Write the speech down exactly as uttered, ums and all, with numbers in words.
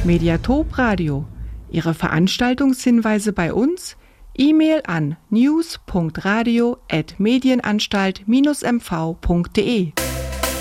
Mediatop Radio. Ihre Veranstaltungshinweise bei uns? E-Mail an news punkt radio at medienanstalt dash m v punkt de.